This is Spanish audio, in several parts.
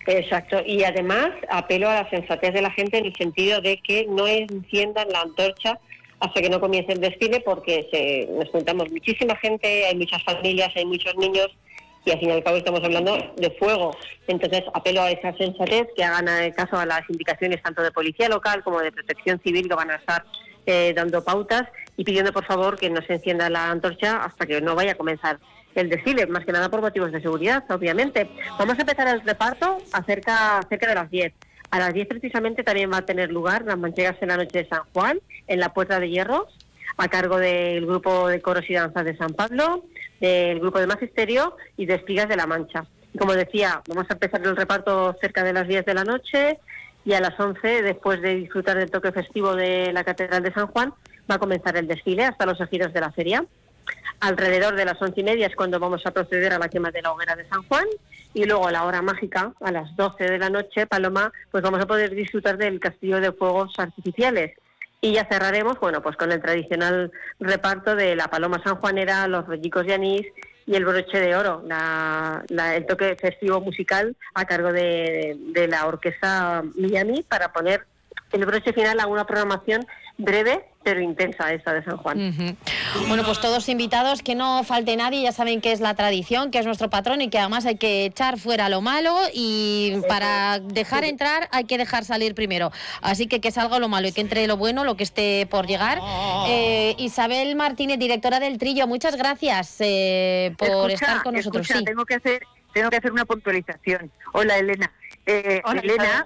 Exacto, y además apelo a la sensatez de la gente en el sentido de que no enciendan la antorcha hasta que no comience el desfile, porque nos juntamos muchísima gente, hay muchas familias, hay muchos niños, y al fin y al cabo estamos hablando de fuego. Entonces apelo a esa sensatez, que hagan caso a las indicaciones tanto de policía local como de protección civil, que van a estar dando pautas, y pidiendo por favor que no se encienda la antorcha hasta que no vaya a comenzar el desfile, más que nada por motivos de seguridad, obviamente. Vamos a empezar el reparto cerca de las 10. A las 10 precisamente también va a tener lugar las manchegas en la noche de San Juan, en la Puerta de Hierro, a cargo del grupo de coros y danzas de San Pablo, del grupo de Magisterio y de Espigas de la Mancha. Y como decía, vamos a empezar el reparto cerca de las 10 de la noche, y a las 11, después de disfrutar del toque festivo de la Catedral de San Juan, va a comenzar el desfile hasta los ejidos de la feria. Alrededor de las 11:30 es cuando vamos a proceder a la quema de la hoguera de San Juan, y luego a la hora mágica, a las 12 de la noche, Paloma, pues vamos a poder disfrutar del castillo de fuegos artificiales. Y ya cerraremos, bueno, pues con el tradicional reparto de la paloma sanjuanera, los rollicos de anís y el broche de oro, el toque festivo musical a cargo de la orquesta Miami, para poner el broche final a una programación breve pero intensa, esta de San Juan. Uh-huh. Bueno, pues todos invitados, que no falte nadie. Ya saben que es la tradición, que es nuestro patrón, y que además hay que echar fuera lo malo, y para dejar entrar hay que dejar salir primero. Así que salga lo malo y que entre lo bueno, lo que esté por llegar. Isabel Martínez, directora del Trillo, muchas gracias por estar con nosotros. Sí. Tengo que hacer una puntualización. Hola, Elena. Hola, Elena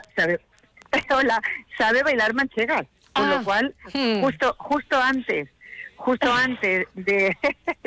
sabe bailar manchegas. Con lo cual, justo antes de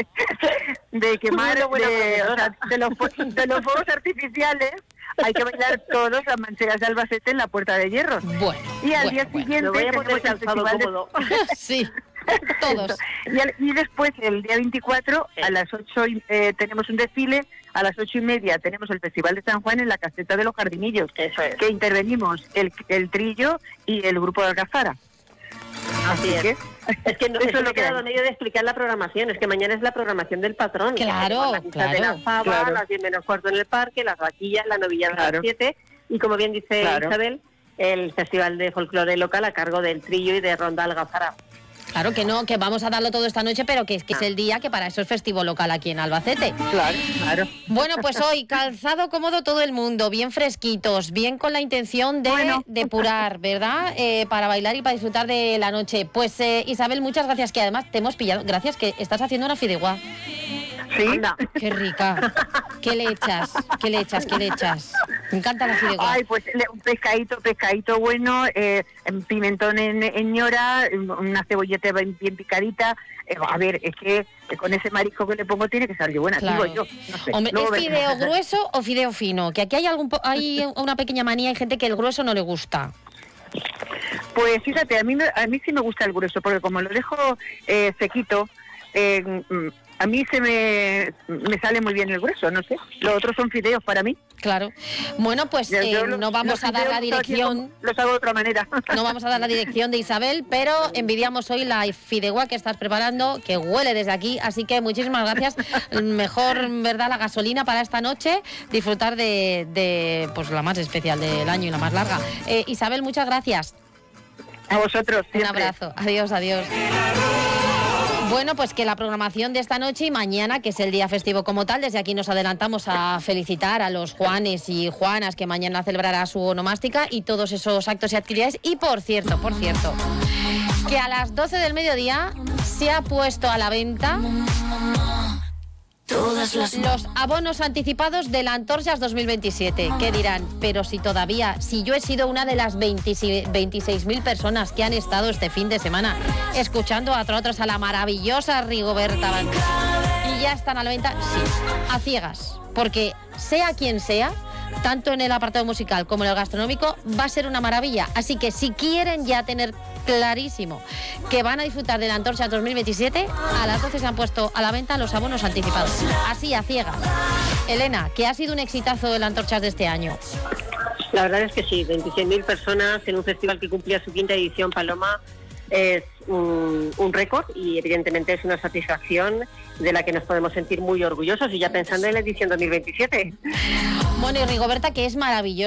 quemar de los fuegos artificiales, hay que bailar todos las manchegas de Albacete en la Puerta de Hierro. Y al día siguiente tenemos el festival de... Sí, todos. Y después, el día 24, a las 8 tenemos un desfile. A las 8:30 tenemos el Festival de San Juan en la Caseta de los Jardinillos. Eso es. Que intervenimos el Trillo y el grupo de Algazara. Así es. Es que no, eso es lo que he dado medio de explicar la programación. Es que mañana es la programación del patrón. Claro, de la Fava, a las 10 menos cuarto en el parque, las vaquillas, la novillada a las 7. Y como bien dice Isabel, el Festival de Folclore local a cargo del Trillo y de Ronda Algazara. Claro que no, que vamos a darlo todo esta noche, pero que es el día, que para eso es festivo local aquí en Albacete. Claro. Bueno, pues hoy, calzado cómodo todo el mundo, bien fresquitos, bien con la intención de depurar, ¿verdad? Para bailar y para disfrutar de la noche. Pues Isabel, muchas gracias, que además te hemos pillado. Gracias, que estás haciendo una fideuá. Sí. Anda. Qué rica. ¿Qué le echas? Me encanta la fideuá. Ay, pues un pescadito bueno, pimentón en ñora, una cebolleta bien picadita. A ver, es que con ese marisco que le pongo tiene que salir buena, claro. digo yo. No sé. Hombre, ¿es fideo grueso o fideo fino? Que aquí hay una pequeña manía, hay gente que el grueso no le gusta. Pues fíjate, a mí sí me gusta el grueso, porque como lo dejo sequito, a mí me sale muy bien el grueso, no sé. Los otros son fideos para mí. Claro. Bueno, pues no vamos a dar la dirección. Los hago de otra manera. No vamos a dar la dirección de Isabel, pero envidiamos hoy la fideuá que estás preparando, que huele desde aquí. Así que muchísimas gracias. Mejor, ¿verdad?, la gasolina para esta noche. Disfrutar de pues la más especial del año y la más larga. Isabel, muchas gracias. A vosotros. Siempre. Un abrazo. Adiós. Bueno, pues que la programación de esta noche y mañana, que es el día festivo como tal, desde aquí nos adelantamos a felicitar a los Juanes y Juanas, que mañana celebrará su onomástica, y todos esos actos y actividades. Y por cierto, que a las 12 del mediodía se ha puesto a la venta los abonos anticipados de la Antorchas 2027. ¿Qué dirán? Pero si yo he sido una de las 26.000 personas que han estado este fin de semana escuchando a otros, a la maravillosa Rigoberta Bandini, y ya están a la venta, sí, a ciegas, porque sea quien sea, tanto en el apartado musical como en el gastronómico, va a ser una maravilla. Así que si quieren ya tener clarísimo que van a disfrutar de la Antorcha 2027, a las 12 se han puesto a la venta los abonos anticipados. Así, a ciegas. Elena, que ha sido un exitazo de la Antorchas de este año. La verdad es que sí, 26.000 personas en un festival que cumplía su 5ª edición, Paloma, es un récord, y evidentemente es una satisfacción de la que nos podemos sentir muy orgullosos, y ya pensando en la edición 2027. Bueno, y Rigoberta, que es maravilloso.